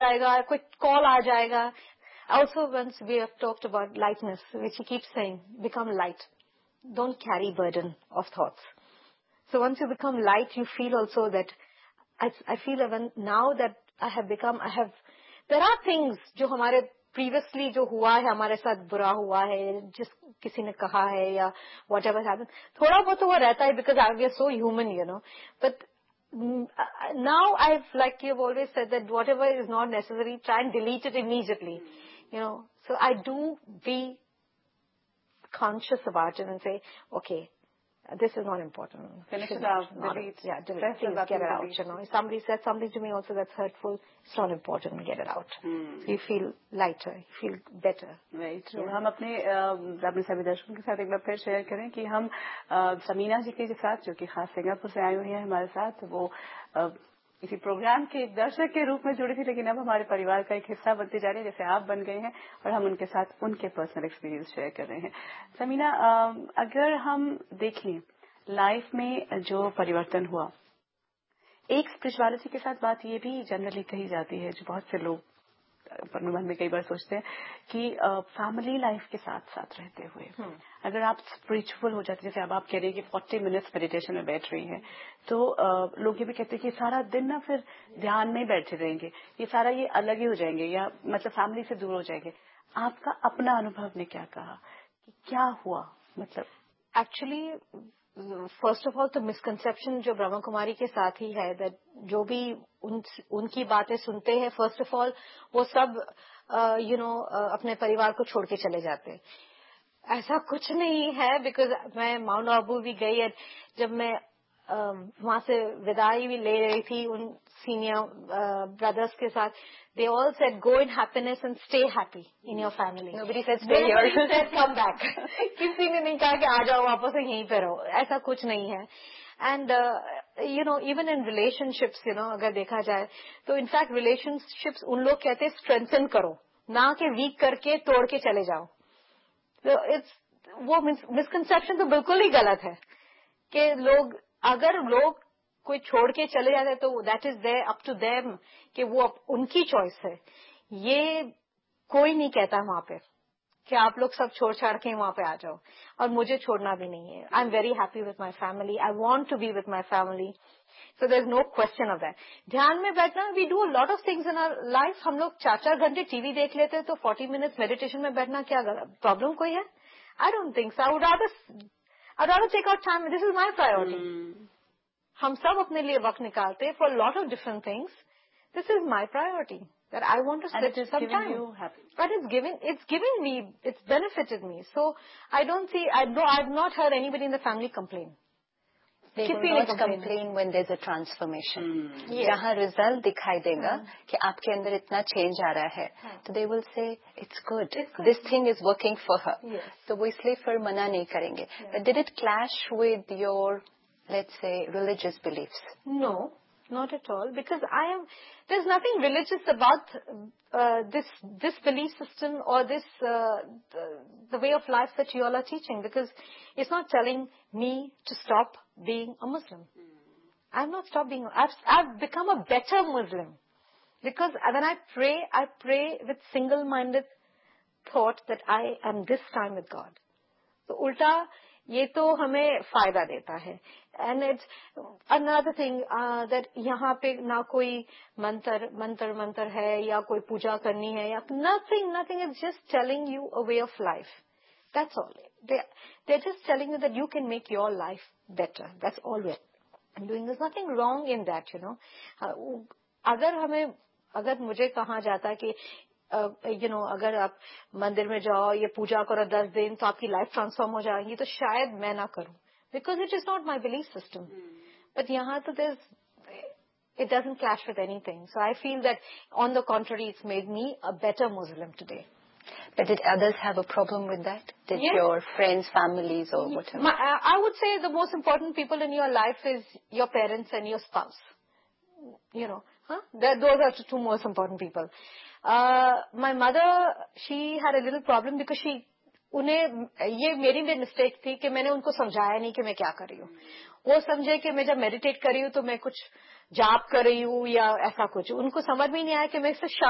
जाएगा, कोई कॉल आ जाएगा. Also, once we have talked about lightness, which he keeps saying, become light. Don't carry burden of thoughts. So once you become light, you feel also that I feel even now that there are things जो हमारे previously जो हुआ है हमारे साथ बुरा हुआ है, जिस किसी ने कहा है या whatever happened, थोड़ा बहुत तो वो रहता है because we are so human, you know. But now like you've always said that whatever is not necessary, try and delete it immediately, you know. So I do be conscious about it and say, okay, this is not important. Finish it off. Delete. Yeah, delete. Please get it out. You know, if somebody said something to me also that's hurtful, it's not important. Get it out. You feel lighter. You feel better. Right. So हम अपने सभी दर्शकों के साथ एक बार फिर share करें कि हम समीना जी के साथ जो कि खास सिंगापुर से आई हुई है हमारे साथ, वो इसी प्रोग्राम के दर्शक के रूप में जुड़ी थी, लेकिन अब हमारे परिवार का एक हिस्सा बनती जा रही है, जैसे आप बन गए हैं, और हम उनके साथ उनके पर्सनल एक्सपीरियंस शेयर कर रहे हैं. समीना, अगर हम देखें लाइफ में जो परिवर्तन हुआ, एक स्पिरिचुअलिटी के साथ बात ये भी जनरली कही जाती है, जो बहुत से लोग अपने मन में कई बार सोचते हैं कि फैमिली लाइफ के साथ साथ रहते हुए अगर आप स्पिरिचुअल हो जाते, जैसे अब आप कह रहे हैं कि 40 मिनट्स मेडिटेशन में बैठ रही हैं, तो लोग ये भी कहते हैं कि सारा दिन ना फिर ध्यान में बैठे रहेंगे, ये सारा ये अलग ही हो जाएंगे, या मतलब फैमिली से दूर हो जाएंगे. आपका अपना अनुभव ने क्या कहा कि क्या हुआ? मतलब एक्चुअली फर्स्ट ऑफ ऑल तो मिसकंसेप्शन जो ब्रह्मा कुमारी के साथ ही है, दैट जो भी उनकी बातें सुनते हैं, फर्स्ट ऑफ ऑल वो सब अपने परिवार को छोड़ के चले जाते हैं. ऐसा कुछ नहीं है, बिकॉज मैं माउंट आबू भी गई है, जब मैं वहां से विदाई भी ले रही थी उन सीनियर ब्रदर्स के साथ, they all said go in happiness and stay happy in your family. Nobody said stay here. Nobody said come back. किसी ने नहीं कहा कि आ जाओ वापस यहीं पे रहो, ऐसा कुछ नहीं है. And even in relationships, अगर देखा जाए तो इनफैक्ट relationships उन लोग कहते हैं strengthen करो, ना कि weak करके तोड़ के चले जाओ. तो वो मिसकंसेप्शन तो बिल्कुल ही गलत है कि अगर लोग कोई छोड़ के चले जाते हैं तो that is there up to them, कि वो उनकी चॉइस है. ये कोई नहीं कहता वहां पे कि आप लोग सब छोड़ छाड़ के वहां पे आ जाओ, और मुझे छोड़ना भी नहीं है. I am very happy with my family, I want to be with my family, so there is no question of that. ध्यान में बैठना, we do lot of things in our life. हम लोग 4-4 घंटे टीवी देख लेते हैं, तो 40 मिनट्स मेडिटेशन में बैठना क्या प्रॉब्लम कोई है? I don't think so. I would rather take out time. This is my priority. हम सब अपने लिए वक्त निकालते हैं for lot of different things. This is my priority, that I want to sit some time. But it's giving me, it's benefited me. So I don't see, I've not heard anybody in the family complain. They will not complain when there's a transformation. जहाँ result दिखाई देगा कि आपके अंदर इतना change आ रहा है, तो they will say it's good. This thing is working for her. तो वो इसलिए फिर मना नहीं करेंगे. But did it clash with your, let's say, religious beliefs? No, not at all. Because there's nothing religious about this belief system or this the way of life that you all are teaching. Because it's not telling me to stop being a Muslim. I've not stopped being. I've become a better Muslim. Because when I pray with single-minded thought that I am this time with God. तो उल्टा ये तो हमें फायदा देता है. And it's another thing that यहाँ पे ना कोई मंत्र है या कोई पूजा करनी है या nothing. It's just telling you a way of life. That's all. They're just telling you that you can make your life better. That's all we're doing. There's nothing wrong in that, अगर मुझे कहा जाता कि अगर आप मंदिर में जाओ, ये पूजा करो 10 दिन तो आपकी लाइफ ट्रांसफॉर्म हो जाएगी, तो शायद मैं ना करूं, because it is not my belief system. But यहाँ तो it doesn't clash with anything. So I feel that on the contrary, it's made me a better Muslim today. But did others have a problem with that? Did your friends, families, or whatever? I would say the most important people in your life is your parents and your spouse. Those are the two most important people. My mother, she had a little problem because उन्हें ये मेरी भी mistake थी कि मैंने उनको समझाया नहीं कि मैं क्या कर रही हूँ. वो समझे कि मैं जब मेडिटेट कर रही हूँ तो मैं कुछ जाप कर रही हूँ या ऐसा कुछ. उनको समझ में नहीं आया कि मैं